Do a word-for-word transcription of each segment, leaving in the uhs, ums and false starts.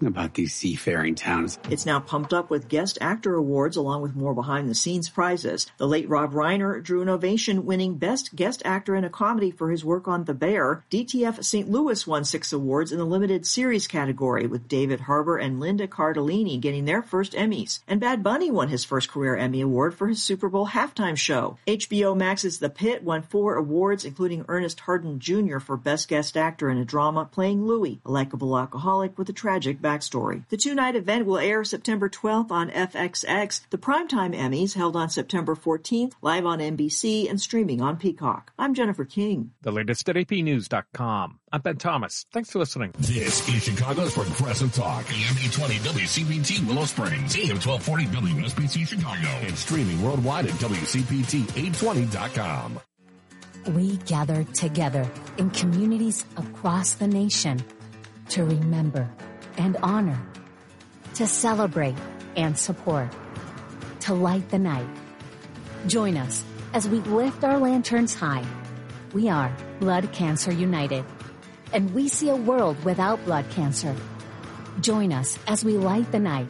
about these seafaring towns. It's now pumped up with Guest Actor Awards along with more behind-the-scenes prizes. The late Rob Reiner drew an ovation winning Best Guest Actor in a Comedy for his work on The Bear. D T F Saint Louis won six awards in the limited series category, with David Harbour and Linda Cardellini getting their first Emmys. And Bad Bunny won his first career Emmy Award for his Super Bowl halftime show. H B O Max's The Pit won four awards, including Ernest Hardin Junior for Best Guest Actor in a Drama, playing Louis, a likable alcoholic with a tragic backstory. The two-night event will air September twelfth on F X X. The Primetime Emmys held on September fourteenth, live on N B C and streaming on Peacock. I'm Jennifer King. The latest at A P news dot com. I'm Ben Thomas. Thanks for listening. This is Chicago's Progressive Talk. A M eight twenty W C P T Willow Springs. A M twelve forty W S B C Chicago. And streaming worldwide at W C P T eight twenty dot com. We gather together in communities across the nation to remember and honor, to celebrate and support, to light the night. Join us as we lift our lanterns high. We are Blood Cancer United, and we see a world without blood cancer. Join us as we light the night.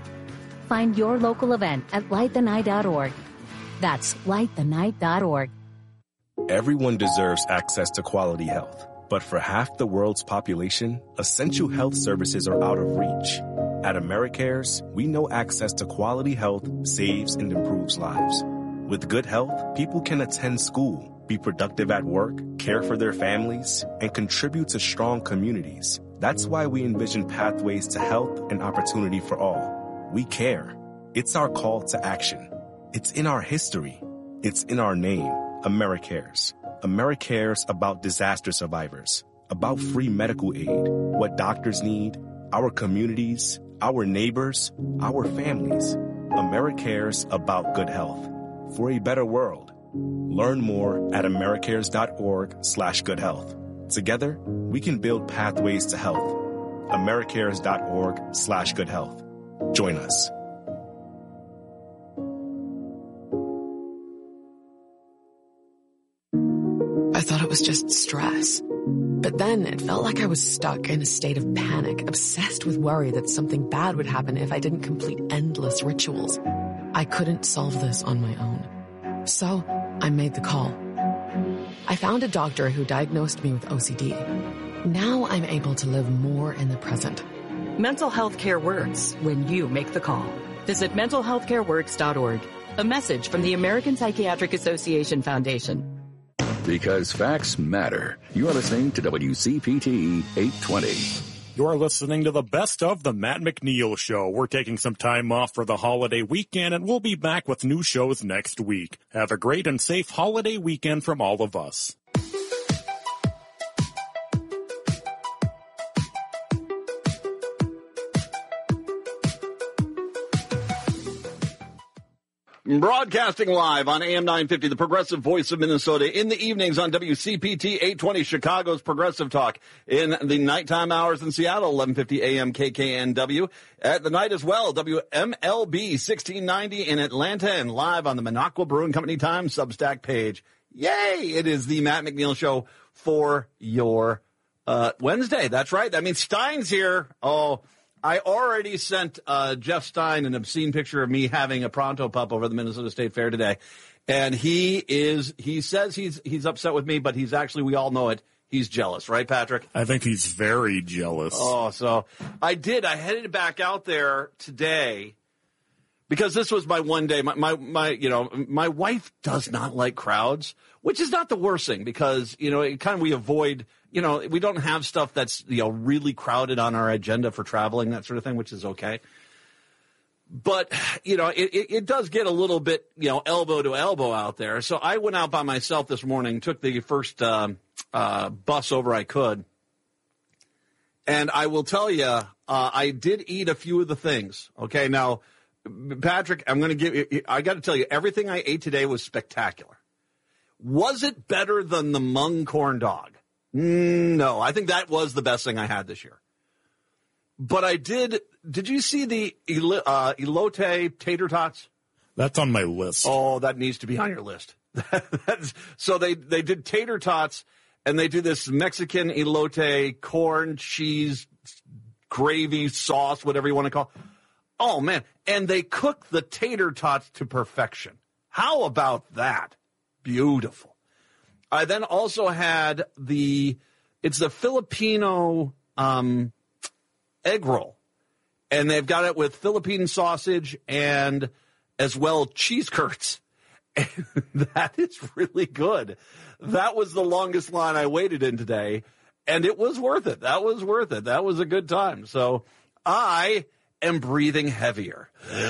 Find your local event at light the night dot org. That's light the night dot org. Everyone deserves access to quality health. But for half the world's population, essential health services are out of reach. At AmeriCares, we know access to quality health saves and improves lives. With good health, people can attend school, be productive at work, care for their families, and contribute to strong communities. That's why we envision pathways to health and opportunity for all. We care. It's our call to action. It's in our history. It's in our name, AmeriCares. AmeriCares about disaster survivors, about free medical aid, what doctors need, our communities, our neighbors, our families. AmeriCares about good health for a better world. Learn more at americares.org slash good health. Together, we can build pathways to health. americares.org slash good health. Join us. I thought it was just stress. But then it felt like I was stuck in a state of panic, obsessed with worry that something bad would happen if I didn't complete endless rituals. I couldn't solve this on my own. So I made the call. I found a doctor who diagnosed me with O C D. Now I'm able to live more in the present. Mental health care works when you make the call. Visit mental health care works dot org. A message from the American Psychiatric Association Foundation. Because facts matter. You are listening to W C P T eight twenty. You are listening to the best of the Matt McNeil Show. We're taking some time off for the holiday weekend, and we'll be back with new shows next week. Have a great and safe holiday weekend from all of us. Broadcasting live on A M nine fifty, the Progressive Voice of Minnesota. In the evenings on W C P T eight twenty, Chicago's Progressive Talk. In the nighttime hours in Seattle, eleven fifty A M K K N W. At the night as well, W M L B sixteen ninety in Atlanta, and live on the Minocqua Brewing Company Times Substack page. Yay! It is the Matt McNeil Show for your uh Wednesday. That's right. That means Stein's here. Oh, I already sent uh Jeff Stein an obscene picture of me having a Pronto pup over the Minnesota State Fair today. And he is, he says he's, he's upset with me, but he's actually, we all know it, he's jealous, right, Patrick? I think he's very jealous. Oh, so I did. I headed back out there today because this was my one day. My, my, my, you know, my wife does not like crowds, which is not the worst thing because, you know, it kind of, we avoid, you know, we don't have stuff that's, you know, really crowded on our agenda for traveling, that sort of thing, which is okay. But, you know, it, it, it does get a little bit, you know, elbow to elbow out there. So I went out by myself this morning, took the first um, uh, bus over I could. And I will tell you, uh, I did eat a few of the things. Okay, now, Patrick, I'm going to give you, I got to tell you, everything I ate today was spectacular. Was it better than the mung corn dog? No, I think that was the best thing I had this year. But I did, did you see the uh, elote tater tots? That's on my list. Oh, that needs to be on your list. That's, so they, they did tater tots, and they do this Mexican elote corn cheese gravy, sauce, whatever you want to call it. Oh, man. And they cook the tater tots to perfection. How about that? Beautiful. I then also had the, it's the Filipino um, egg roll. And they've got it with Philippine sausage and as well cheese curds. And that is really good. That was the longest line I waited in today. And it was worth it. That was worth it. That was a good time. So I am breathing heavier.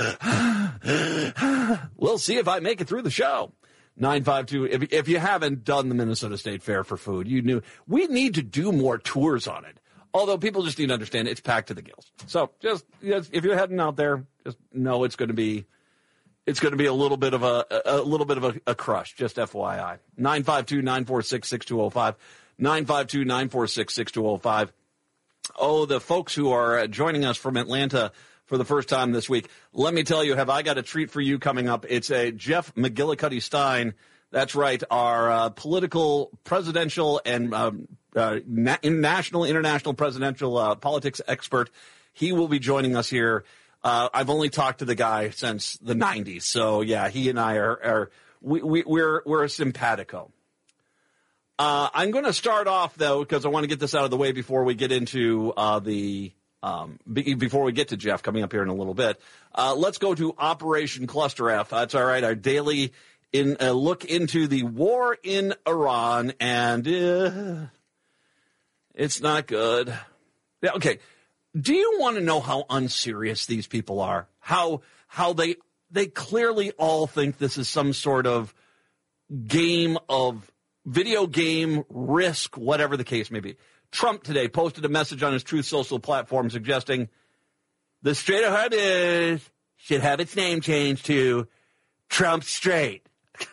We'll see if I make it through the show. nine five two, if, if you haven't done the Minnesota State Fair for food, you knew we need to do more tours on it. Although people just need to understand it's packed to the gills. So just, just if you're heading out there, just know it's going to be it's going to be a little bit of a a little bit of a, a crush. Just F Y I. nine five two, nine four six, six two zero five. nine five two, nine four six, six two zero five. Oh, the folks who are joining us from Atlanta for the first time this week. Let me tell you, have I got a treat for you coming up? It's a Jeff McGillicuddy Stein. That's right, our uh, political, presidential, and um, uh, na- national, international presidential uh, politics expert. He will be joining us here. Uh, I've only talked to the guy since the nineties, so yeah, he and I are, are we, we, we're we're a simpatico. Uh, I'm going to start off though because I want to get this out of the way before we get into uh, the um, be, before we get to Jeff coming up here in a little bit. Uh, let's go to Operation Cluster F. That's all right. Our daily. In a look into the war in Iran, and uh, it's not good. Yeah, okay. Do you want to know how unserious these people are? How how they they clearly all think this is some sort of game of video game risk, whatever the case may be. Trump today posted a message on his Truth Social platform suggesting the Strait of Hormuz should have its name changed to Trump Strait.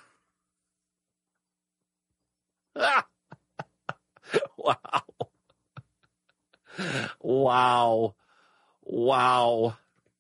Wow. Wow. Wow.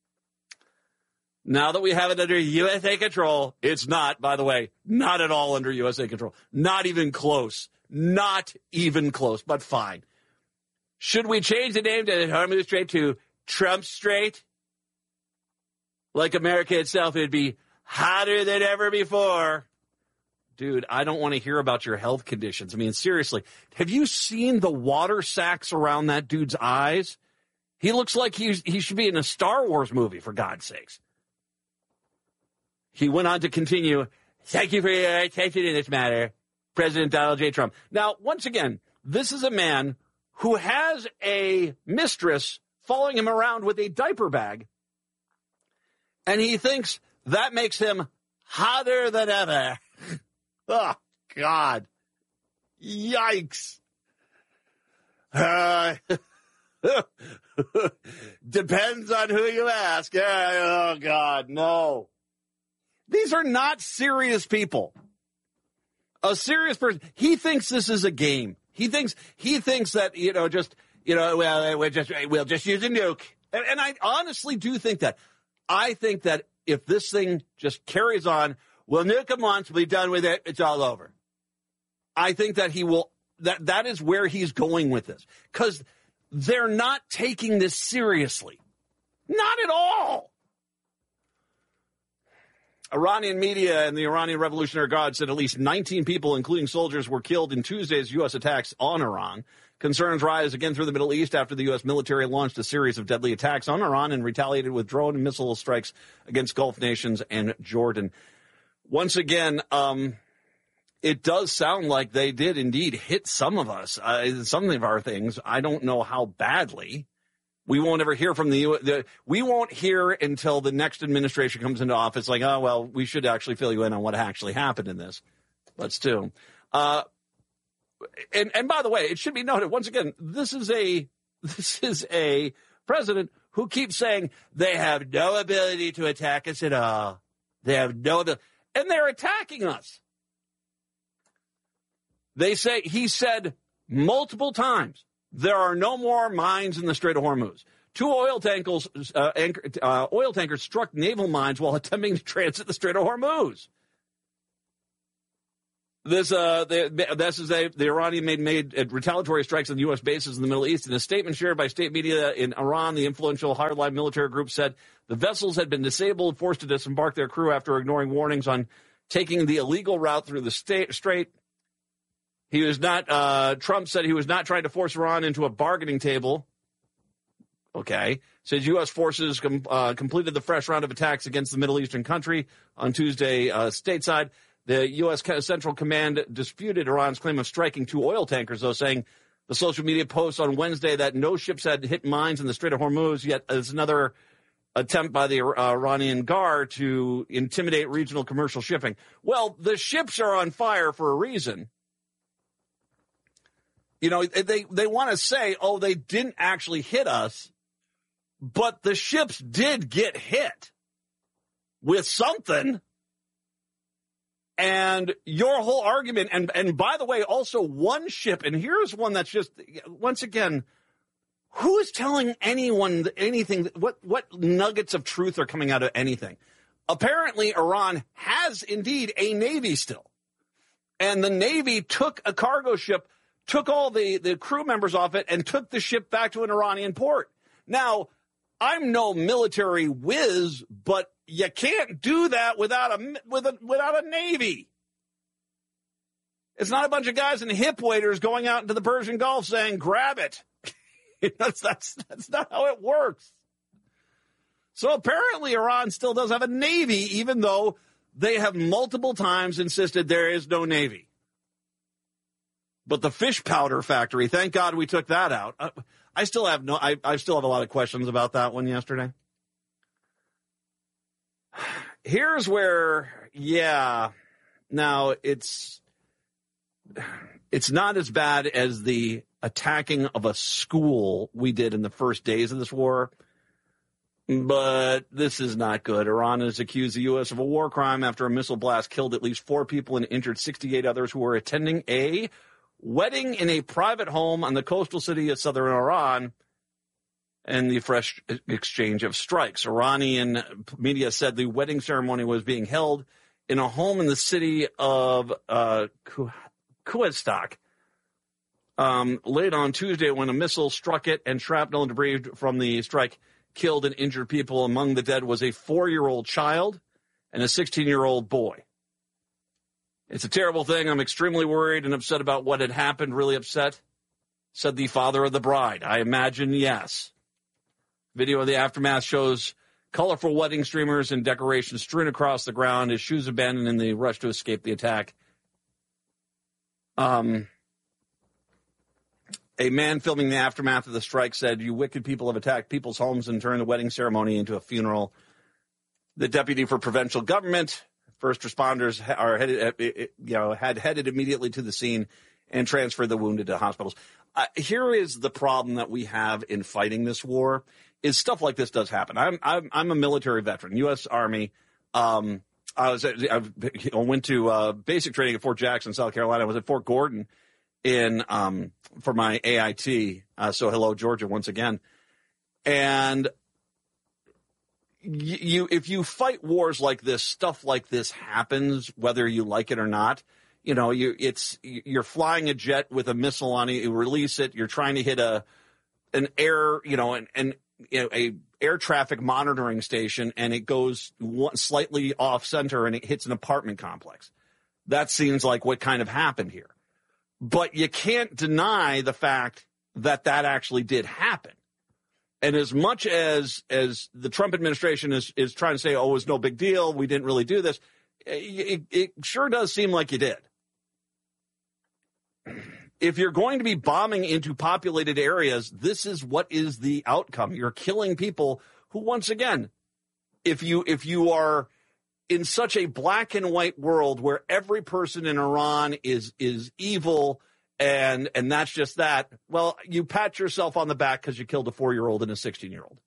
Now that we have it under U S A control, it's not, by the way, not at all under U S A control. Not even close. Not even close, but fine. Should we change the name to Hormuz Strait to Trump Strait? Like America itself, it'd be hotter than ever before. Dude, I don't want to hear about your health conditions. I mean, seriously, have you seen the water sacks around that dude's eyes? He looks like he's, he should be in a Star Wars movie, for God's sakes. He went on to continue, thank you for your attention in this matter, President Donald J. Trump. Now, once again, this is a man who has a mistress following him around with a diaper bag, and he thinks that makes him hotter than ever. Oh, God. Yikes. Uh, depends on who you ask. Oh, God, no. These are not serious people. A serious person. He thinks this is a game. He thinks he thinks that, you know, just, you know, well, we'll just, we'll just use a nuke. And, and I honestly do think that. I think that if this thing just carries on, we'll nuke him once, we'll be done with it, it's all over. I think that he will, that that is where he's going with this. Because they're not taking this seriously. Not at all. Iranian media and the Iranian Revolutionary Guard said at least nineteen people, including soldiers, were killed in Tuesday's U S attacks on Iran. Concerns rise again through the Middle East after the U S military launched a series of deadly attacks on Iran and retaliated with drone and missile strikes against Gulf nations and Jordan. Once again, um, it does sound like they did indeed hit some of us, uh, some of our things. I don't know how badly. We won't ever hear from the, the, we won't hear until the next administration comes into office like, oh, well, we should actually fill you in on what actually happened in this. Let's do. Uh, and, and by the way, it should be noted, once again, this is a, this is a president who keeps saying they have no ability to attack us at all. They have no ability. And they're attacking us. They say, he said multiple times, there are no more mines in the Strait of Hormuz. Two oil tankers, uh, anchor, uh, oil tankers struck naval mines while attempting to transit the Strait of Hormuz. This, uh, the, this is a, the Iranian made, made retaliatory strikes on U S bases in the Middle East. In a statement shared by state media in Iran, the influential hardline military group said the vessels had been disabled, forced to disembark their crew after ignoring warnings on taking the illegal route through the state, strait. He was not, uh, Trump said he was not trying to force Iran into a bargaining table. Okay. Says U S forces com, uh, completed the fresh round of attacks against the Middle Eastern country on Tuesday, uh, stateside. The U S Central Command disputed Iran's claim of striking two oil tankers, though, saying the social media post on Wednesday that no ships had hit mines in the Strait of Hormuz, yet as another attempt by the uh, Iranian Guard to intimidate regional commercial shipping. Well, the ships are on fire for a reason. You know, they, they want to say, oh, they didn't actually hit us, but the ships did get hit with something. And your whole argument, and, and by the way, also one ship, and here's one that's just, once again, who is telling anyone anything? What, what nuggets of truth are coming out of anything? Apparently, Iran has indeed a Navy still. And the Navy took a cargo ship, took all the, the crew members off it, and took the ship back to an Iranian port. Now, I'm no military whiz, but you can't do that without a, with a, without a Navy. It's not a bunch of guys in hip waders going out into the Persian Gulf saying, grab it. that's, that's, that's not how it works. So apparently Iran still does have a Navy, even though they have multiple times insisted there is no Navy. But the fish powder factory, thank God we took that out. I, I still have no, I, I still have a lot of questions about that one yesterday. Here's where, yeah, now it's, it's not as bad as the attacking of a school we did in the first days of this war, but this is not good. Iran has accused the U S of a war crime after a missile blast killed at least four people and injured sixty-eight others who were attending a wedding in a private home on the coastal city of southern Iran, and the fresh exchange of strikes. Iranian media said the wedding ceremony was being held in a home in the city of uh, Khuzestan um, late on Tuesday when a missile struck it, and shrapnel and debris from the strike killed and injured people. Among the dead was a four-year-old child and a sixteen-year-old boy. It's a terrible thing. I'm extremely worried and upset about what had happened, really upset, said the father of the bride. I imagine, yes. Video of the aftermath shows colorful wedding streamers and decorations strewn across the ground, his shoes abandoned in the rush to escape the attack. Um, a man filming the aftermath of the strike said, "You wicked people have attacked people's homes and turned the wedding ceremony into a funeral." The deputy for provincial government, first responders are headed, you know, had headed immediately to the scene and transferred the wounded to hospitals. Uh, here is the problem that we have in fighting this war. Is stuff like this does happen. I'm I'm I'm a military veteran, U S Army. Um, I was at, I went to uh, basic training at Fort Jackson, South Carolina. I was at Fort Gordon in um, for my A I T. Uh, so hello, Georgia, once again. And you, you, if you fight wars like this, stuff like this happens, whether you like it or not. You know, you it's you're flying a jet with a missile on it. You release it. You're trying to hit a an air, you know, and and. You know, a air traffic monitoring station, and it goes one, slightly off center and it hits an apartment complex. That seems like what kind of happened here. But you can't deny the fact that that actually did happen. And as much as as the Trump administration is, is trying to say, oh, it was no big deal, we didn't really do this, it, it sure does seem like you did. If you're going to be bombing into populated areas, this is what is the outcome. You're killing people who, once again, if you if you are in such a black and white world where every person in Iran is is evil and and that's just that, well, you pat yourself on the back because you killed a four-year-old and a sixteen-year-old.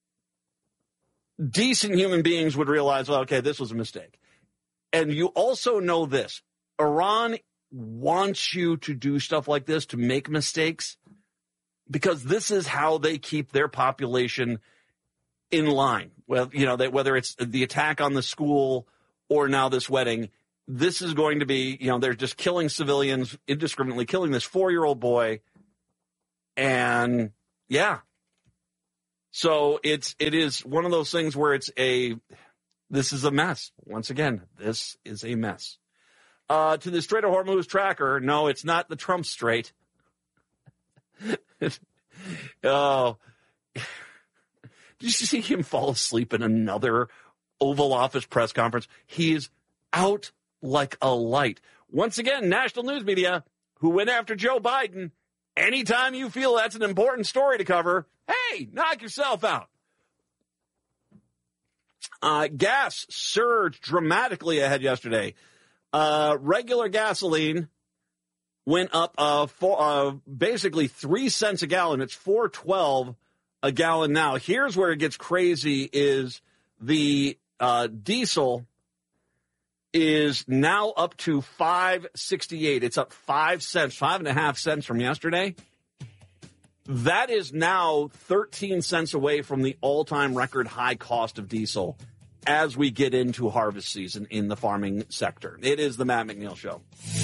Decent human beings would realize, well, okay, this was a mistake. And you also know this. Iran wants you to do stuff like this, to make mistakes, because this is how they keep their population in line. Well, you know, that whether it's the attack on the school or now this wedding, this is going to be, you know, they're just killing civilians indiscriminately, killing this four-year-old boy. And, yeah. So it's, it is one of those things where it's a, this is a mess. Once again, this is a mess. Uh, to the Strait of Hormuz tracker, no, it's not the Trump Strait. Oh. Did you see him fall asleep in another Oval Office press conference? He's out like a light. Once again, national news media who went after Joe Biden. Anytime you feel that's an important story to cover, hey, knock yourself out. Uh, gas surged dramatically ahead yesterday. Uh, regular gasoline went up uh, for, uh, basically three cents a gallon. It's four twelve a gallon now. Here's where it gets crazy: is the uh, diesel is now up to five sixty-eight. It's up five cents, five and a half cents from yesterday. That is now thirteen cents away from the all-time record high cost of diesel as we get into harvest season in the farming sector. It is the Matt McNeil Show.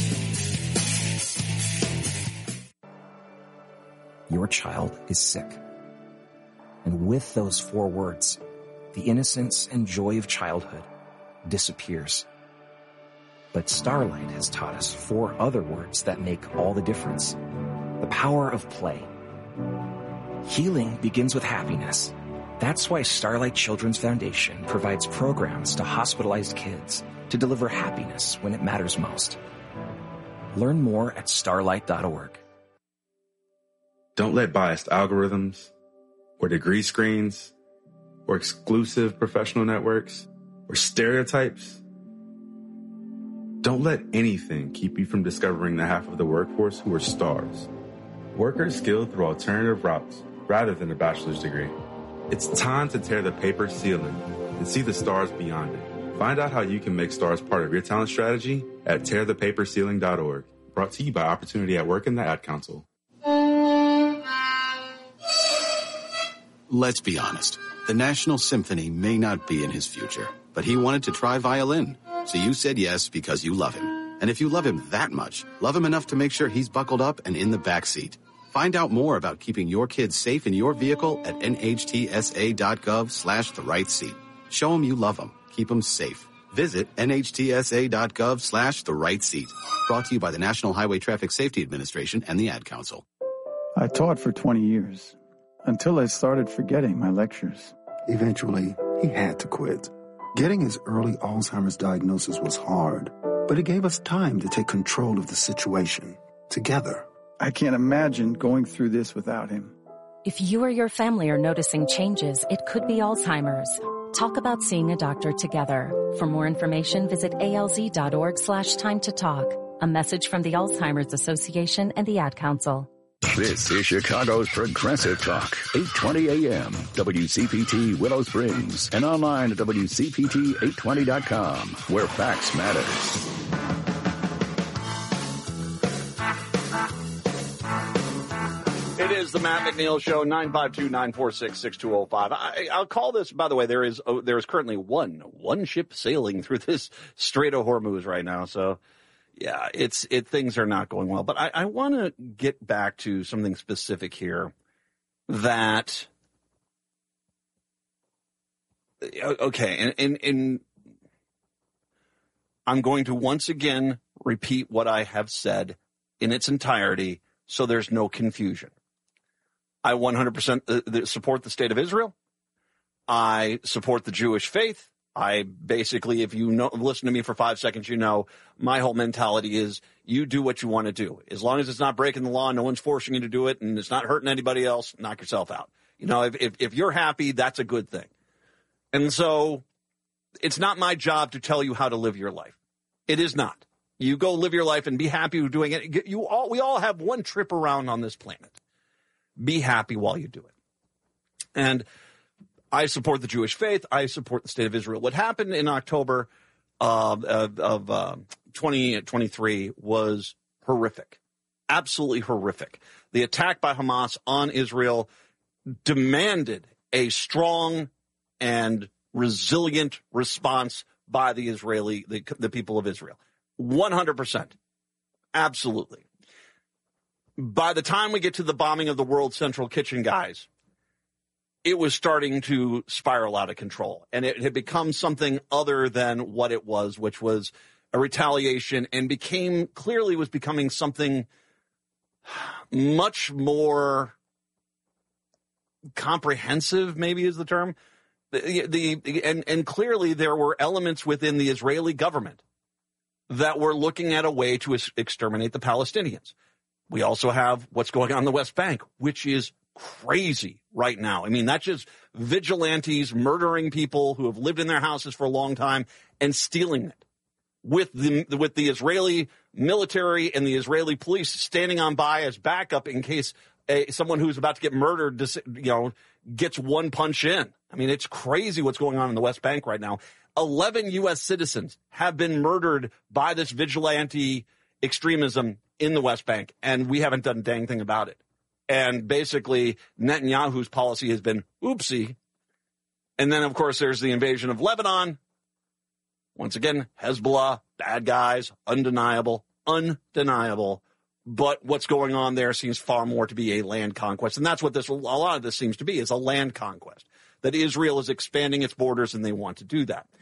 Your child is sick. And with those four words, the innocence and joy of childhood disappears. But Starlight has taught us four other words that make all the difference. The power of play. Healing begins with happiness. That's why Starlight Children's Foundation provides programs to hospitalized kids to deliver happiness when it matters most. Learn more at starlight dot org. Don't let biased algorithms or degree screens or exclusive professional networks or stereotypes. Don't let anything keep you from discovering the half of the workforce who are stars. Workers skilled through alternative routes rather than a bachelor's degree. It's time to tear the paper ceiling and see the stars beyond it. Find out how you can make stars part of your talent strategy at tear the paper ceiling dot org. Brought to you by Opportunity at Work and the Ad Council. Let's be honest. The National Symphony may not be in his future, but he wanted to try violin. So you said yes because you love him. And if you love him that much, love him enough to make sure he's buckled up and in the back seat. Find out more about keeping your kids safe in your vehicle at N H T S A dot gov slash the right seat. Show them you love them. Keep them safe. Visit N H T S A dot gov slash the right seat. Brought to you by the National Highway Traffic Safety Administration and the Ad Council. I taught for twenty years until I started forgetting my lectures. Eventually, he had to quit. Getting his early Alzheimer's diagnosis was hard, but it gave us time to take control of the situation together. I can't imagine going through this without him. If you or your family are noticing changes, it could be Alzheimer's. Talk about seeing a doctor together. For more information, visit A L Z dot org slash time to talk. A message from the Alzheimer's Association and the Ad Council. This is Chicago's Progressive Talk, eight twenty A M, W C P T Willow Springs, and online at W C P T eight twenty dot com, where facts matter. It is the Matt McNeil Show, nine five two, nine four six, six two zero five. I, I'll call this, by the way, there is oh, there is currently one, one ship sailing through this Strait of Hormuz right now, so... Yeah, it's it. Things are not going well. But I, I want to get back to something specific here that, okay, and, and, and I'm going to once again repeat what I have said in its entirety so there's no confusion. I one hundred percent support the state of Israel. I support the Jewish faith. I basically, if you know, listen to me for five seconds, you know, my whole mentality is you do what you want to do. As long as it's not breaking the law, no one's forcing you to do it, and it's not hurting anybody else, knock yourself out. You know, if, if, if you're happy, that's a good thing. And so it's not my job to tell you how to live your life. It is not. You go live your life and be happy with doing it. You all, we all have one trip around on this planet. Be happy while you do it. And I support the Jewish faith. I support the state of Israel. What happened in October of, of, of uh, twenty twenty-three was horrific, absolutely horrific. The attack by Hamas on Israel demanded a strong and resilient response by the Israeli, the, the people of Israel. one hundred percent. Absolutely. By the time we get to the bombing of the World Central Kitchen guys, it was starting to spiral out of control. And it had become something other than what it was, which was a retaliation, and became clearly was becoming something much more comprehensive, maybe is the term. The, the and, and clearly there were elements within the Israeli government that were looking at a way to exterminate the Palestinians. We also have what's going on in the West Bank, which is crazy right now. I mean, that's just vigilantes murdering people who have lived in their houses for a long time and stealing it, with the with the Israeli military and the Israeli police standing on by as backup in case a, someone who's about to get murdered, you know, gets one punch in. I mean, it's crazy what's going on in the West Bank right now. eleven U S citizens have been murdered by this vigilante extremism in the West Bank, and we haven't done a dang thing about it. And basically, Netanyahu's policy has been oopsie. And then, of course, there's the invasion of Lebanon. Once again, Hezbollah, bad guys, undeniable, undeniable. But what's going on there seems far more to be a land conquest. And that's what this, a lot of this seems to be, is a land conquest. That Israel is expanding its borders and they want to do that.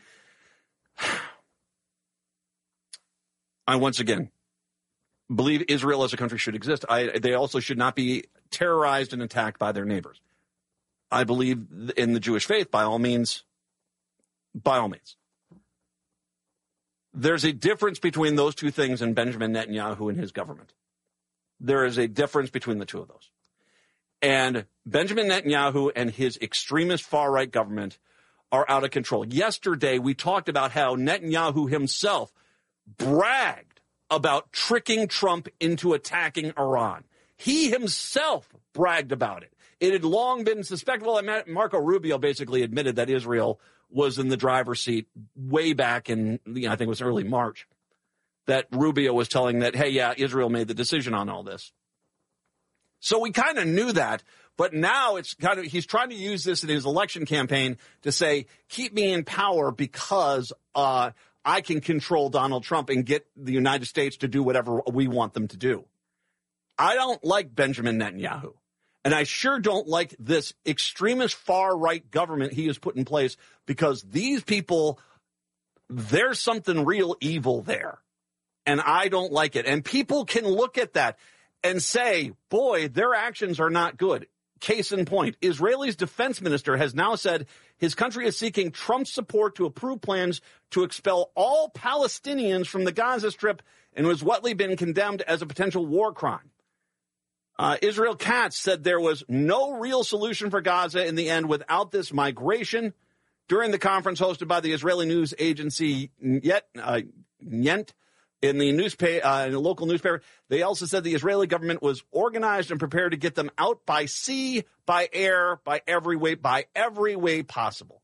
I, once again, believe Israel as a country should exist. I, they also should not be terrorized and attacked by their neighbors. I believe in the Jewish faith, by all means, by all means. There's a difference between those two things and Benjamin Netanyahu and his government. There is a difference between the two of those. And Benjamin Netanyahu and his extremist far-right government are out of control. Yesterday, we talked about how Netanyahu himself bragged about tricking Trump into attacking Iran. He himself bragged about it. It had long been suspected. Well, Marco Rubio basically admitted that Israel was in the driver's seat way back in, you know, I think it was early March, that Rubio was telling that, hey, yeah, Israel made the decision on all this. So we kind of knew that, but now it's kind of, he's trying to use this in his election campaign to say, keep me in power because uh, I can control Donald Trump and get the United States to do whatever we want them to do. I don't like Benjamin Netanyahu. And I sure don't like this extremist far-right government he has put in place, because these people, there's something real evil there. And I don't like it. And people can look at that and say, boy, their actions are not good. Case in point, Israel's defense minister has now said his country is seeking Trump's support to approve plans to expel all Palestinians from the Gaza Strip, and was whatly been condemned as a potential war crime. Uh, Israel Katz said there was no real solution for Gaza in the end without this migration. During the conference hosted by the Israeli news agency Yet, uh, Yent, in the newspaper, uh, in a local newspaper, they also said the Israeli government was organized and prepared to get them out by sea, by air, by every way, by every way possible.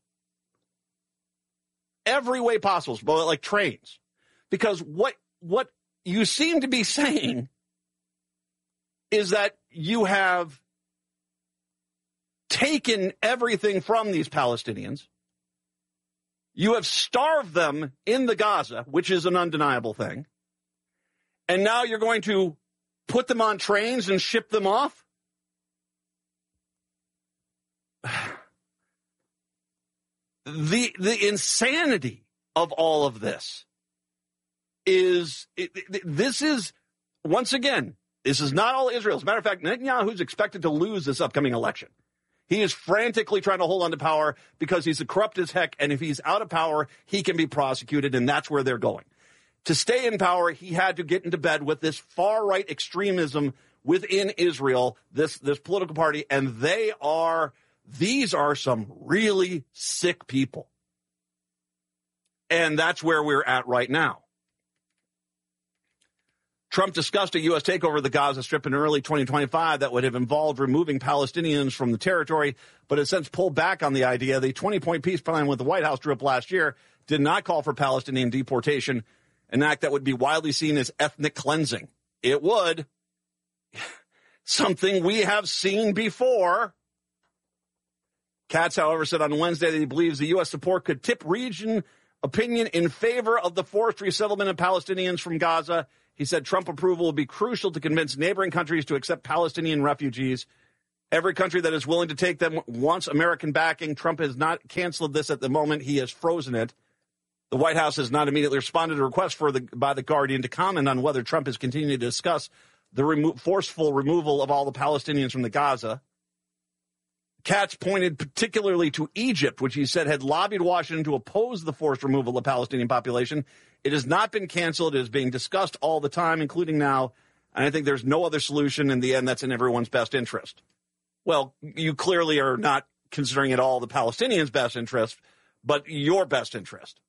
Every way possible, but like trains. Because what what you seem to be saying is that you have taken everything from these Palestinians. You have starved them in the Gaza, which is an undeniable thing. And now you're going to put them on trains and ship them off? The the insanity of all of this is, it, it, this is, once again, this is not all Israel. As a matter of fact, Netanyahu's expected to lose this upcoming election. He is frantically trying to hold on to power because he's corrupt as heck, and if he's out of power, he can be prosecuted, and that's where they're going. To stay in power, he had to get into bed with this far-right extremism within Israel, this, this political party, and they are, these are some really sick people. And that's where we're at right now. Trump discussed a U S takeover of the Gaza Strip in early twenty twenty-five that would have involved removing Palestinians from the territory, but has since pulled back on the idea. The twenty-point peace plan with the White House drew up last year did not call for Palestinian deportation, an act that would be widely seen as ethnic cleansing. It would. Something we have seen before. Katz, however, said on Wednesday that he believes the U S support could tip region opinion in favor of the forced resettlement of Palestinians from Gaza. He said Trump approval will be crucial to convince neighboring countries to accept Palestinian refugees. Every country that is willing to take them wants American backing. Trump has not canceled this at the moment. He has frozen it. The White House has not immediately responded to a request for the, by the Guardian to comment on whether Trump is continuing to discuss the remo- forceful removal of all the Palestinians from the Gaza. Katz pointed particularly to Egypt, which he said had lobbied Washington to oppose the forced removal of the Palestinian population. It has not been canceled. It is being discussed all the time, including now. And I think there's no other solution in the end that's in everyone's best interest. Well, you clearly are not considering at all the Palestinians' best interest, but your best interest.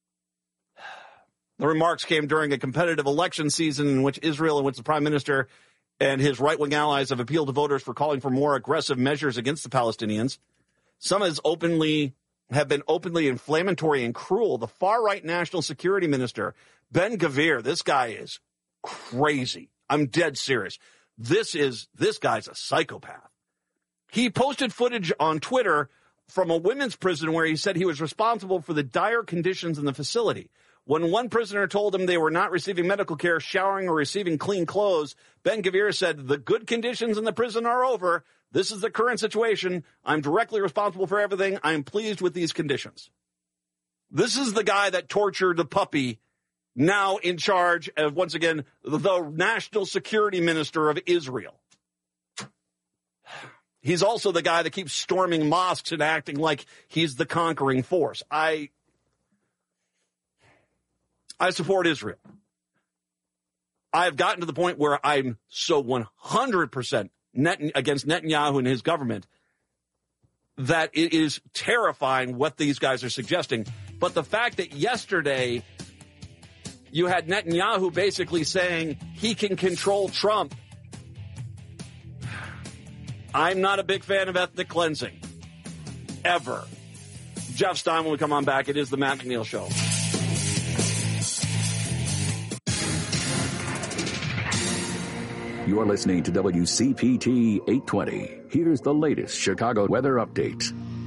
The remarks came during a competitive election season in which Israel, in which the prime minister and his right-wing allies have appealed to voters for calling for more aggressive measures against the Palestinians. Some has openly have been openly inflammatory and cruel. The far-right national security minister, Ben Gvir, this guy is crazy. I'm dead serious. This is this guy's a psychopath. He posted footage on Twitter from a women's prison where he said he was responsible for the dire conditions in the facility. When one prisoner told him they were not receiving medical care, showering, or receiving clean clothes, Ben Gvir said, the good conditions in the prison are over. This is the current situation. I'm directly responsible for everything. I am pleased with these conditions. This is the guy that tortured the puppy, now in charge of, once again, the national security minister of Israel. He's also the guy that keeps storming mosques and acting like he's the conquering force. I... I support Israel. I have gotten to the point where I'm so one hundred percent net against Netanyahu and his government that it is terrifying what these guys are suggesting. But the fact that yesterday you had Netanyahu basically saying he can control Trump, I'm not a big fan of ethnic cleansing. Ever. Jeff Stein, when we come on back, it is the Matt McNeil Show. You're listening to W C P T eight twenty. Here's the latest Chicago weather update.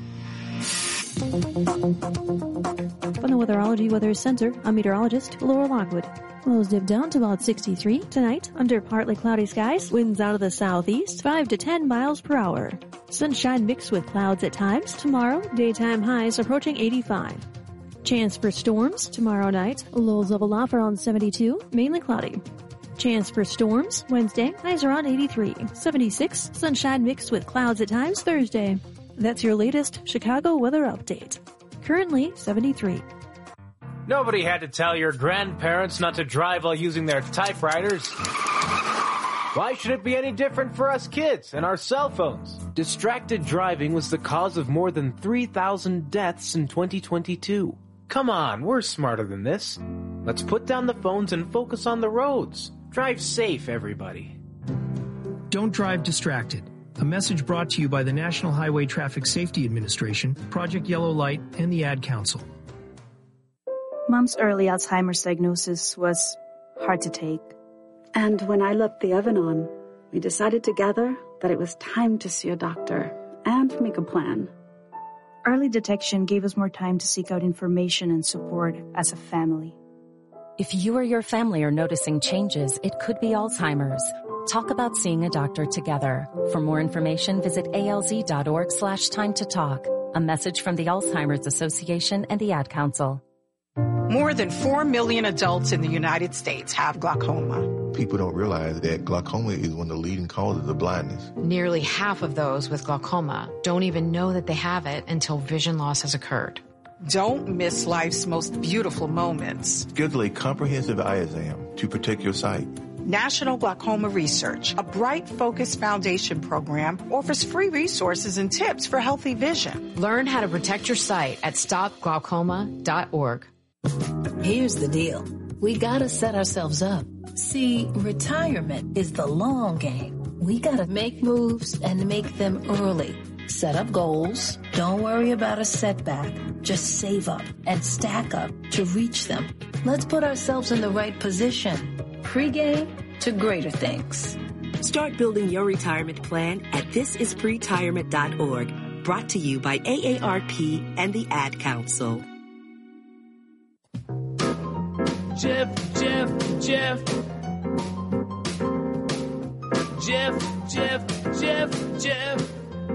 From the Weatherology Weather Center, I'm meteorologist Laura Lockwood. Lows dip down to about sixty-three tonight under partly cloudy skies. Winds out of the southeast, five to ten miles per hour. Sunshine mixed with clouds at times. Tomorrow, daytime highs approaching eighty-five. Chance for storms tomorrow night. Lows level off around seventy-two, mainly cloudy. Chance for storms Wednesday, highs around eighty-three. seventy-six, sunshine mixed with clouds at times Thursday. That's your latest Chicago weather update. Currently seventy-three. Nobody had to tell your grandparents not to drive while using their typewriters. Why should it be any different for us kids and our cell phones? Distracted driving was the cause of more than three thousand deaths in twenty twenty-two. Come on, we're smarter than this. Let's put down the phones and focus on the roads. Drive safe, everybody. Don't drive distracted. A message brought to you by the National Highway Traffic Safety Administration, Project Yellow Light, and the Ad Council. Mom's early Alzheimer's diagnosis was hard to take. And when I left the oven on, we decided together that it was time to see a doctor and make a plan. Early detection gave us more time to seek out information and support as a family. If you or your family are noticing changes, it could be Alzheimer's. Talk about seeing a doctor together. For more information, visit alz.org slash time to talk. A message from the Alzheimer's Association and the Ad Council. More than four million adults in the United States have glaucoma. People don't realize that glaucoma is one of the leading causes of blindness. Nearly half of those with glaucoma don't even know that they have it until vision loss has occurred. Don't miss life's most beautiful moments. Schedule a comprehensive eye exam to protect your sight. National Glaucoma Research, a Bright Focus Foundation program, offers free resources and tips for healthy vision. Learn how to protect your sight at stop glaucoma dot org. Here's the deal. We gotta set ourselves up. See, retirement is the long game. We gotta make moves and make them early. Set up goals. Don't worry about a setback. Just save up and stack up to reach them. Let's put ourselves in the right position. Pre-game to greater things. Start building your retirement plan at this is pretirement dot org. Brought to you by A A R P and the Ad Council. Jeff, Jeff, Jeff. Jeff, Jeff, Jeff, Jeff.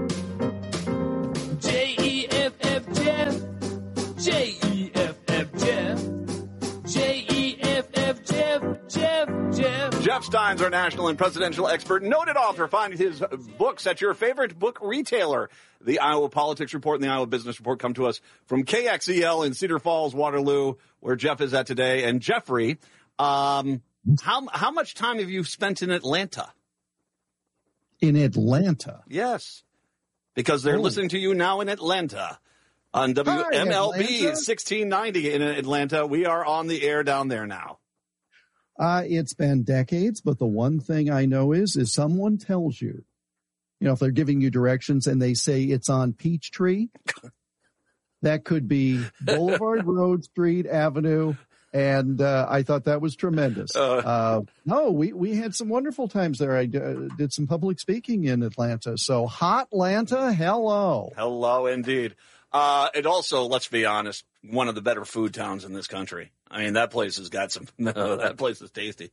J E F F, Jeff. J E F F, Jeff. J E F F, Jeff, Jeff, Jeff. Jeff Steins, our national and presidential expert, noted author. Find his books at your favorite book retailer. The Iowa Politics Report and the Iowa Business Report come to us from K X E L in Cedar Falls, Waterloo, where Jeff is at today. And Jeffrey, um, how how much time have you spent in Atlanta? In Atlanta? Yes, because they're oh. listening to you now in Atlanta on W M L B Hi, sixteen ninety in Atlanta. We are on the air down there now. Uh, it's been decades, but the one thing I know is, is someone tells you, you know, if they're giving you directions and they say it's on Peachtree, that could be Boulevard Road, Street, Avenue. And uh, I thought that was tremendous. Uh, uh, no, we, we had some wonderful times there. I d- did some public speaking in Atlanta. So hot Atlanta, hello. Hello, indeed. Uh, and also, let's be honest, one of the better food towns in this country. I mean, that place has got some, that place is tasty.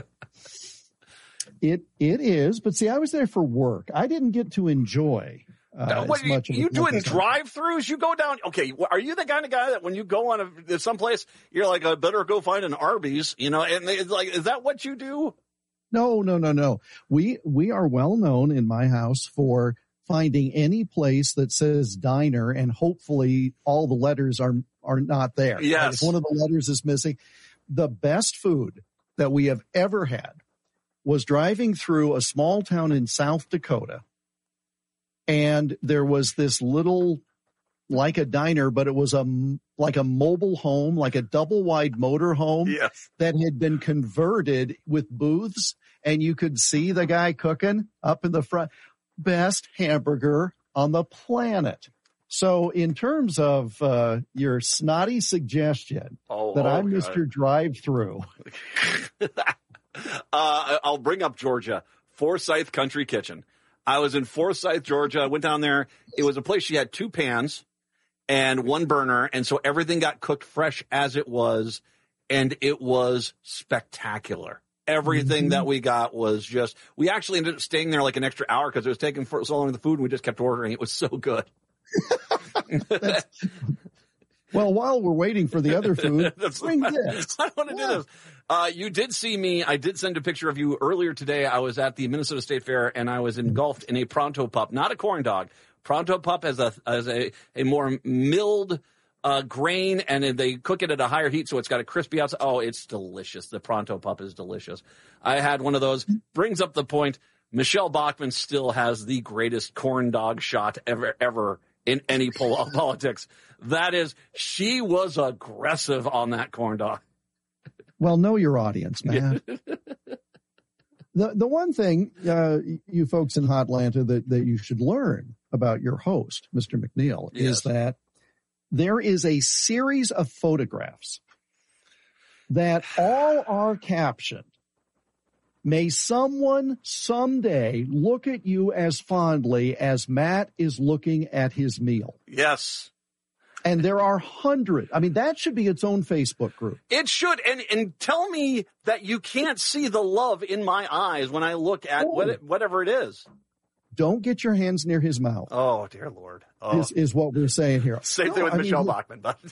It It is. But see, I was there for work. I didn't get to enjoy uh, now, what, as much you, of you it. doing drive-thrus? You go down, okay, are you the kind of guy that when you go on a, someplace, you're like, I better go find an Arby's, you know, and it's like, is that what you do? No, no, no, no. We we are well known in my house for finding any place that says diner, and hopefully all the letters are are not there. Yes. Like if one of the letters is missing. The best food that we have ever had was driving through a small town in South Dakota, and there was this little, like a diner, but it was a like a mobile home, like a double wide motor home yes. that had been converted with booths, and you could see the guy cooking up in the front. Best hamburger on the planet. So in terms of uh, your snotty suggestion oh, that oh, I'm God. Mister Drive-Through. uh, I'll bring up Georgia, Forsyth Country Kitchen. I was in Forsyth, Georgia. I went down there. It was a place she had two pans and one burner, and so everything got cooked fresh as it was, and it was spectacular. Everything mm-hmm. that we got was just, we actually ended up staying there like an extra hour because it was taking for so long the food, and we just kept ordering. It was so good. Well, while we're waiting for the other food, bring this. I want to yeah. do this. Uh, you did see me. I did send a picture of you earlier today. I was at the Minnesota State Fair, and I was engulfed in a Pronto Pup, not a corn dog. Pronto Pup has a as a, a more milled uh, grain, and they cook it at a higher heat, so it's got a crispy outside. Oh, it's delicious. The Pronto Pup is delicious. I had one of those. Brings up the point. Michelle Bachmann still has the greatest corn dog shot ever, ever in any pol- politics. That is, she was aggressive on that corn dog. Well, know your audience, man. the the one thing, uh, you folks in Hotlanta, that, that you should learn about your host, Mister McNeil, yes. is that there is a series of photographs that all are captioned. May someone someday look at you as fondly as Matt is looking at his meal. Yes. And there are hundreds. I mean, that should be its own Facebook group. It should. And and tell me that you can't see the love in my eyes when I look at oh. what, whatever it is. Don't get your hands near his mouth. Oh, dear Lord. Oh. Is, is what we're saying here. Same no, thing with I Michelle mean, Bachmann. But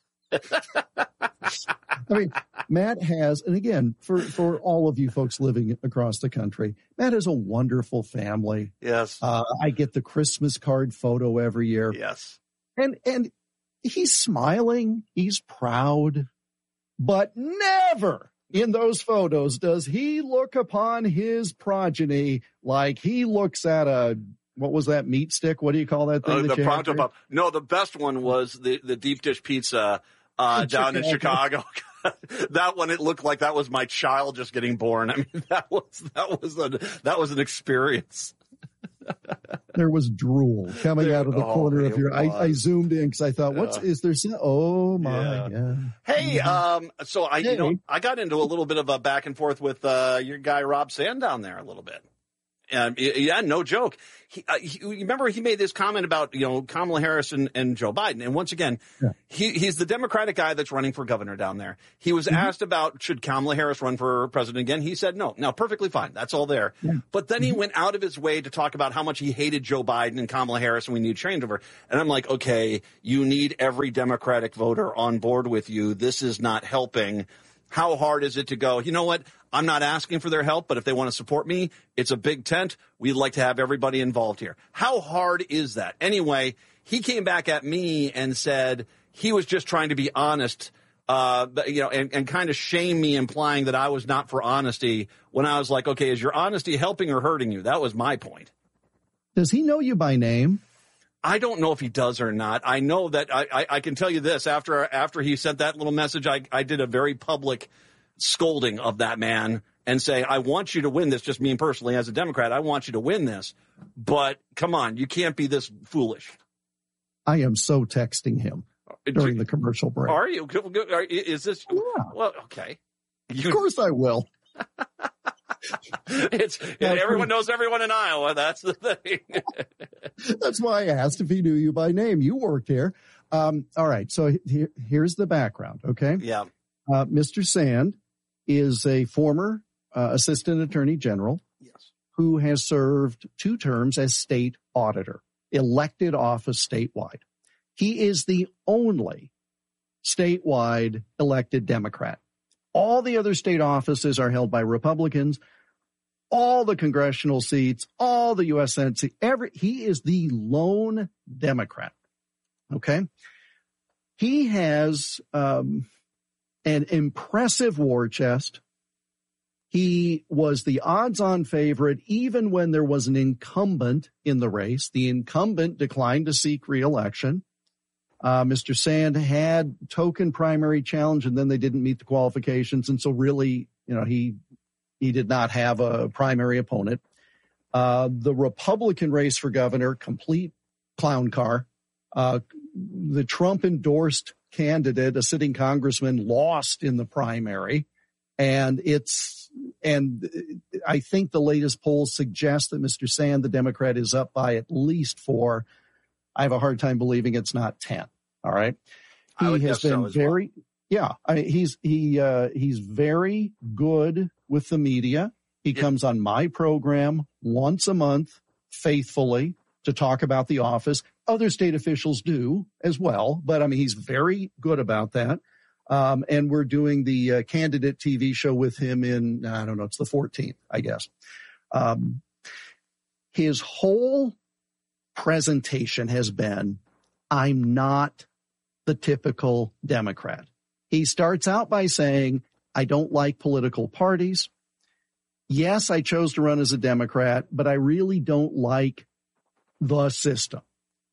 I mean, Matt has, and again, for, for all of you folks living across the country, Matt has a wonderful family. Yes. Uh, I get the Christmas card photo every year. Yes. And, and he's smiling. He's proud. But never in those photos does he look upon his progeny like he looks at a, what was that, meat stick? What do you call that thing? Uh, that the Pronto Pup. No, the best one was the, the deep dish pizza uh, down in Chicago. That one, it looked like that was my child just getting born. I mean, that was that was a that was an experience. There was drool coming there, out of the oh, corner of your. I, I zoomed in because I thought, "What's yeah. is there?" Some, oh my yeah. god! Hey, um, so I hey. you know I got into a little bit of a back and forth with uh, your guy Rob Sandown there a little bit, Um, yeah, no joke. He, uh, he, you remember he made this comment about, you know, Kamala Harris and, and Joe Biden. And once again, yeah. he, he's the Democratic guy that's running for governor down there. He was mm-hmm. asked about, should Kamala Harris run for president again? He said no. Now, perfectly fine. That's all there. Yeah. But then mm-hmm. he went out of his way to talk about how much he hated Joe Biden and Kamala Harris and we need change over. And I'm like, okay, you need every Democratic voter on board with you. This is not helping. How hard is it to go, you know what? I'm not asking for their help, but if they want to support me, it's a big tent. We'd like to have everybody involved here. How hard is that? Anyway, he came back at me and said he was just trying to be honest, uh, you know, and, and kind of shame me, implying that I was not for honesty when I was like, okay, is your honesty helping or hurting you? That was my point. Does he know you by name? I don't know if he does or not. I know that I, I, I can tell you this. After after he sent that little message, I, I did a very public scolding of that man and say, I want you to win this, just me personally as a Democrat. I want you to win this. But come on, you can't be this foolish. I am so texting him during the commercial break. Are you? Is this? Yeah. Well, okay. You, of course I will. It's everyone knows everyone in Iowa. That's the thing. That's why I asked if he knew you by name. You worked here. Um, all right. So here, here's the background. Okay. Yeah. Uh, Mister Sand is a former uh, assistant attorney general. Yes. Who has served two terms as state auditor, elected office statewide. He is the only statewide elected Democrat. All the other state offices are held by Republicans. All the congressional seats, all the U S Senate seats, every, he is the lone Democrat. Okay. He has, um, an impressive war chest. He was the odds-on favorite even when there was an incumbent in the race. The incumbent declined to seek re-election. Uh, Mister Sand had token primary challenge, and then they didn't meet the qualifications. And so really, you know, he, he did not have a primary opponent. Uh, the Republican race for governor, complete clown car. Uh, the Trump endorsed candidate, a sitting congressman, lost in the primary. And it's, and I think the latest polls suggest that Mister Sand, the Democrat, is up by at least four. I have a hard time believing it's not ten. All right. He has been so very, well. yeah, I mean, he's, he, uh, he's very good with the media. He yeah. comes on my program once a month faithfully to talk about the office. Other state officials do as well, but I mean, he's very good about that. Um, and we're doing the uh, candidate T V show with him in, I don't know, it's the fourteenth, I guess. Um, his whole presentation has been, I'm not the typical Democrat. He starts out by saying, I don't like political parties. Yes, I chose to run as a Democrat, but I really don't like the system.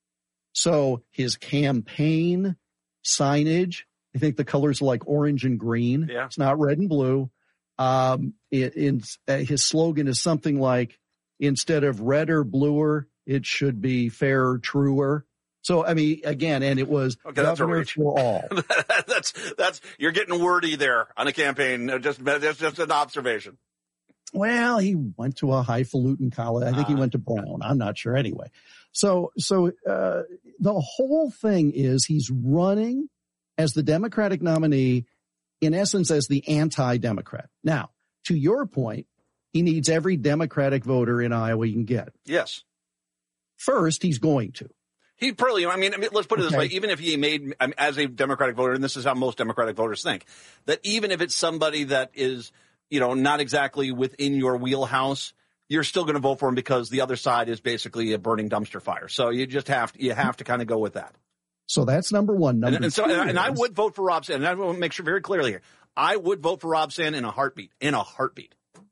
So his campaign signage, I think the colors are like orange and green. Yeah. It's not red and blue. Um, it, in, uh, his slogan is something like, instead of red or bluer, it should be fairer, truer. So, I mean, again, and it was okay, that's governor for all. that's, that's, you're getting wordy there on a campaign. Just, that's just an observation. Well, he went to a highfalutin college. I think uh, he went to Brown. I'm not sure anyway. So, so, uh, the whole thing is he's running as the Democratic nominee, in essence, as the anti-Democrat. Now, to your point, he needs every Democratic voter in Iowa he can get. Yes. First, he's going to. He probably, I mean, I mean, let's put it okay. this way. Even if he made, I mean, as a Democratic voter, and this is how most Democratic voters think, that even if it's somebody that is, you know, not exactly within your wheelhouse, you're still going to vote for him because the other side is basically a burning dumpster fire. So you just have to, you have to kind of go with that. So that's number one. Number and, and so, two and, and I is, would vote for Rob Sand. And I want to make sure very clearly here. I would vote for Rob Sand in a heartbeat, in a heartbeat.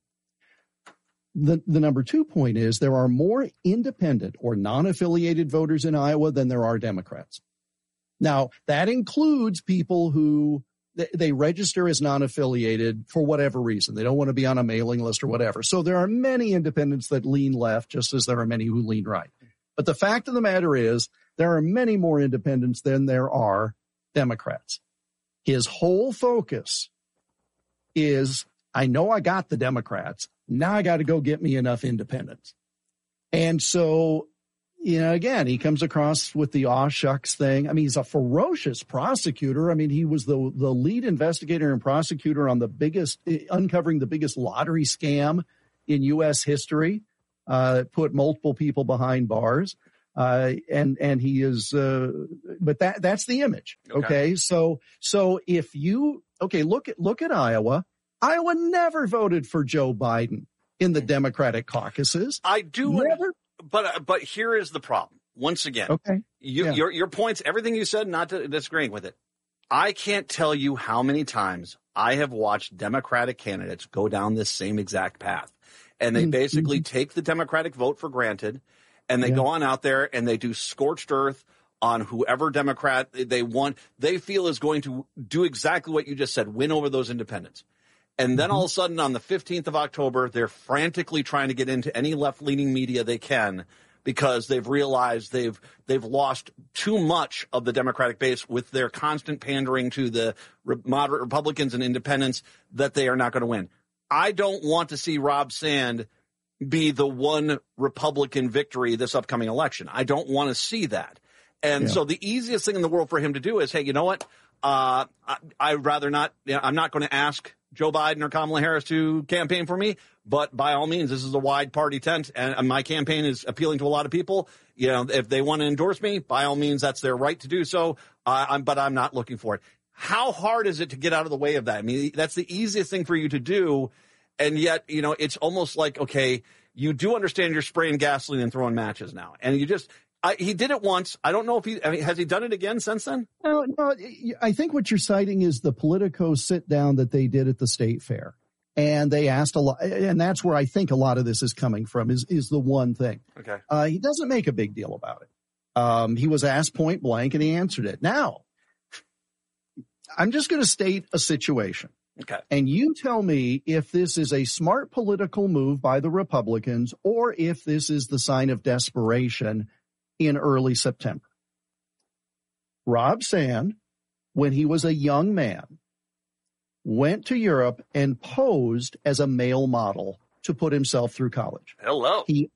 The, the number two point is there are more independent or non-affiliated voters in Iowa than there are Democrats. Now, that includes people who they, they register as non-affiliated for whatever reason. They don't want to be on a mailing list or whatever. So there are many independents that lean left, just as there are many who lean right. But the fact of the matter is there are many more independents than there are Democrats. His whole focus is, I know I got the Democrats. Now I got to go get me enough independents. And so, you know, again, he comes across with the aw shucks thing. I mean, he's a ferocious prosecutor. I mean, he was the the lead investigator and prosecutor on the biggest, uncovering the biggest lottery scam in U S history, uh, put multiple people behind bars. Uh, and, and he is, uh, but that, that's the image. Okay. okay. So, so if you, okay, look at, look at Iowa. Iowa never voted for Joe Biden in the Democratic caucuses. I do. Never. But, but here is the problem. Once again, okay. You, yeah. your, your points, everything you said, not to, disagreeing with it. I can't tell you how many times I have watched Democratic candidates go down this same exact path. And they mm-hmm. basically take the Democratic vote for granted. And they yeah. go on out there and they do scorched earth on whoever Democrat they want, they feel is going to do exactly what you just said, win over those independents. And then mm-hmm. all of a sudden on the fifteenth of October, they're frantically trying to get into any left-leaning media they can because they've realized they've they've lost too much of the Democratic base with their constant pandering to the moderate Republicans and independents that they are not going to win. I don't want to see Rob Sand be the one Republican victory this upcoming election. I don't want to see that. And yeah. so the easiest thing in the world for him to do is, hey, you know what? Uh, I, I'd rather not, you know, I'm not going to ask Joe Biden or Kamala Harris to campaign for me, but by all means, this is a wide party tent and my campaign is appealing to a lot of people. You know, if they want to endorse me, by all means, that's their right to do so. Uh, I'm, but I'm not looking for it. How hard is it to get out of the way of that? I mean, that's the easiest thing for you to do. And yet, you know, it's almost like, okay, you do understand you're spraying gasoline and throwing matches now. And you just, I, he did it once. I don't know if he, I mean, has he done it again since then? No, no, I think what you're citing is the Politico sit down that they did at the state fair. And they asked a lot, and that's where I think a lot of this is coming from, is, is the one thing. Okay. Uh, he doesn't make a big deal about it. Um, he was asked point blank and he answered it. Now, I'm just going to state a situation. Okay. And you tell me if this is a smart political move by the Republicans or if this is the sign of desperation in early September. Rob Sand, when he was a young man, went to Europe and posed as a male model to put himself through college. Hello. He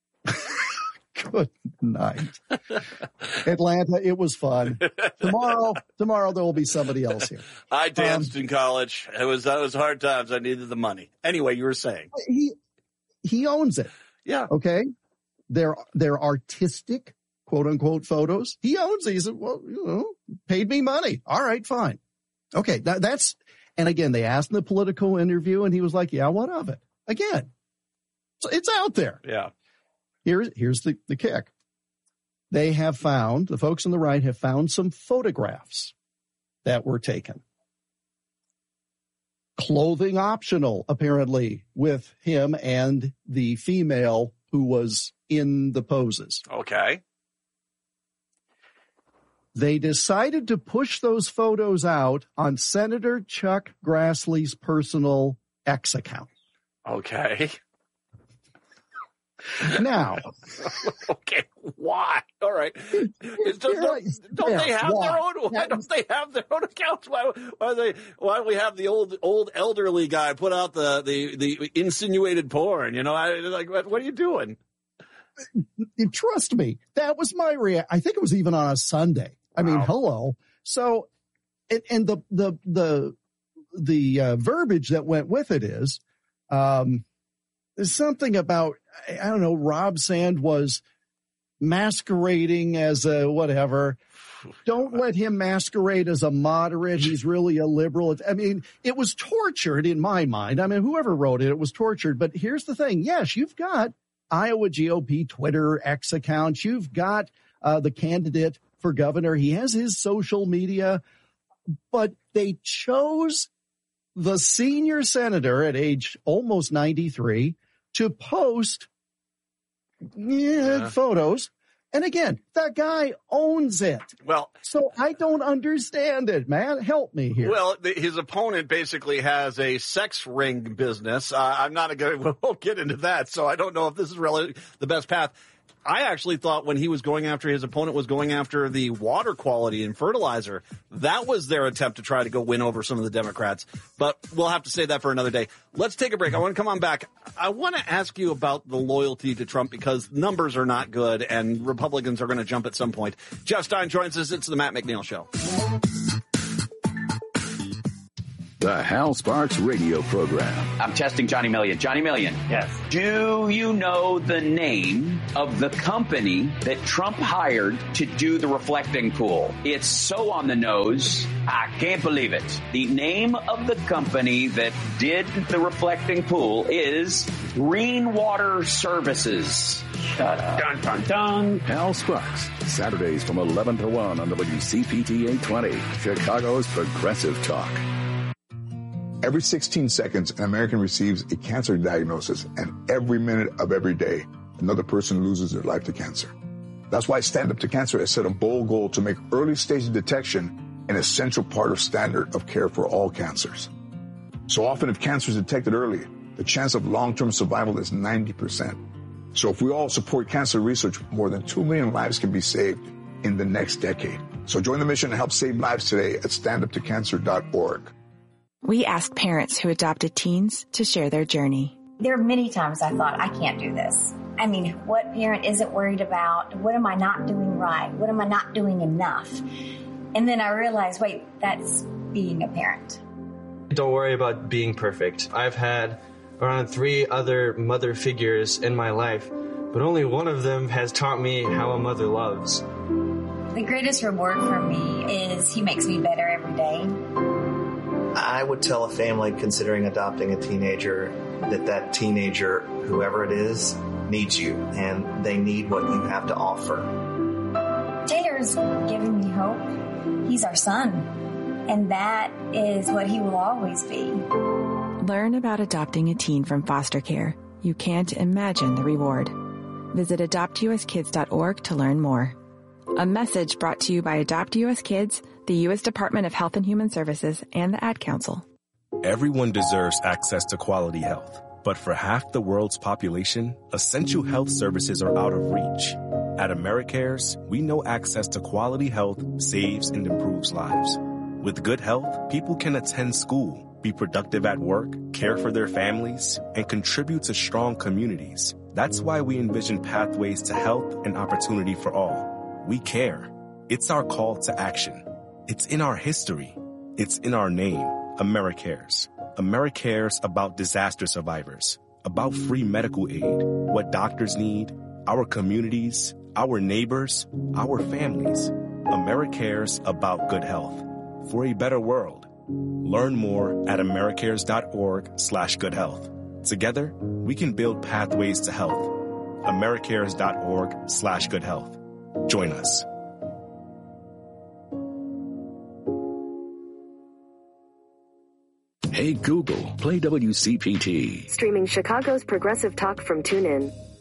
Good night. Atlanta, it was fun. Tomorrow, tomorrow there will be somebody else here. I danced um, in college. It was, that was hard times. I needed the money. Anyway, you were saying. He, he owns it. Yeah. Okay. They're, they're artistic, quote unquote, photos. He owns these. Well, you know, paid me money. All right, fine. Okay. That, that's, and again, they asked in the Politico interview and he was like, yeah, what of it? Again, so it's out there. Yeah. Here's, here's the, the kick. They have found, the folks on the right have found some photographs that were taken. Clothing optional, apparently, with him and the female who was in the poses. Okay. They decided to push those photos out on Senator Chuck Grassley's personal X account. Okay. Now, okay, why? All right. It's just, don't don't yeah, they have why? their own? Why don't they have their own accounts? Why? Why they? Why do we have the old old elderly guy put out the the, the insinuated porn? You know, I like what, what are you doing? Trust me, that was my reaction. I think it was even on a Sunday. I wow. mean, hello. So, and, and the the the the uh, verbiage that went with it is, um, there's something about. I don't know, Rob Sand was masquerading as a whatever. Don't let him masquerade as a moderate. He's really a liberal. I mean, it was tortured in my mind. I mean, whoever wrote it, it was tortured. But here's the thing. Yes, you've got Iowa G O P Twitter X accounts. You've got uh, the candidate for governor. He has his social media. But they chose the senior senator at age almost ninety-three to post yeah, yeah. photos. And again, that guy owns it. Well, so I don't understand it, man. Help me here. Well, the, his opponent basically has a sex ring business. Uh, I'm not going to, we'll get into that. So I don't know if this is really the best path. I actually thought when he was going after his opponent was going after the water quality and fertilizer, that was their attempt to try to go win over some of the Democrats. But we'll have to save that for another day. Let's take a break. I want to come on back. I want to ask you about the loyalty to Trump because numbers are not good and Republicans are going to jump at some point. Jeff Stein joins us. It's the Matt McNeil Show. The Hal Sparks radio program. I'm testing Johnny Million. Johnny Million. Yes. Do you know the name of the company that Trump hired to do the reflecting pool? It's so on the nose, I can't believe it. The name of the company that did the reflecting pool is Green Water Services. Shut up. Dun, dun, dun. Hal Sparks, Saturdays from eleven to one on W C P T eight twenty, Chicago's Progressive Talk. Every sixteen seconds, an American receives a cancer diagnosis, and every minute of every day, another person loses their life to cancer. That's why Stand Up to Cancer has set a bold goal to make early stage detection an essential part of standard of care for all cancers. So often, if cancer is detected early, the chance of long-term survival is ninety percent. So if we all support cancer research, more than two million lives can be saved in the next decade. So join the mission to help save lives today at stand up to cancer dot org. We asked parents who adopted teens to share their journey. There are many times I thought, I can't do this. I mean, what parent isn't worried about? What am I not doing right? What am I not doing enough? And then I realized, wait, that's being a parent. Don't worry about being perfect. I've had around three other mother figures in my life, but only one of them has taught me how a mother loves. The greatest reward for me is he makes me better every day. I would tell a family considering adopting a teenager that that teenager, whoever it is, needs you, and they need what you have to offer. Taylor's giving me hope. He's our son, and that is what he will always be. Learn about adopting a teen from foster care. You can't imagine the reward. Visit adopt u s kids dot org to learn more. A message brought to you by Adopt U S Kids, the U S Department of Health and Human Services, and the Ad Council. Everyone deserves access to quality health, but for half the world's population, essential health services are out of reach. At AmeriCares, we know access to quality health saves and improves lives. With good health, people can attend school, be productive at work, care for their families, and contribute to strong communities. That's why we envision pathways to health and opportunity for all. We care. It's our call to action. It's in our history. It's in our name, AmeriCares. AmeriCares about disaster survivors, about free medical aid, what doctors need, our communities, our neighbors, our families. AmeriCares about good health for a better world. Learn more at americares dot org slash good health. Together, we can build pathways to health. americares dot org slash good health. Join us. Hey Google, play W C P T. Streaming Chicago's Progressive Talk from TuneIn.